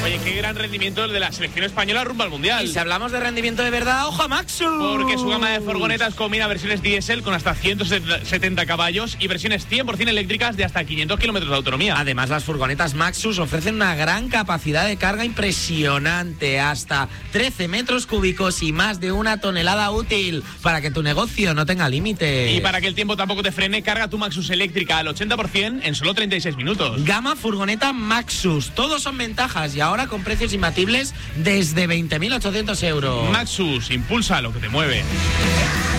Oye, qué gran rendimiento el de la selección española rumbo al Mundial. Y si hablamos de rendimiento de verdad, ¡ojo a Maxus! Porque su gama de furgonetas combina versiones diésel con hasta 170 caballos y versiones 100% eléctricas de hasta 500 kilómetros de autonomía. Además, las furgonetas Maxus ofrecen una gran capacidad de carga impresionante, hasta 13 metros cúbicos y más de 1 tonelada útil, para que tu negocio no tenga límite. Y para que el tiempo tampoco te frene, carga tu Maxus eléctrica al 80% en solo 36 minutos. Gama furgoneta Maxus, todos son ventajas y ahora con precios imbatibles desde 20.800 euros. Maxus, impulsa lo que te mueve.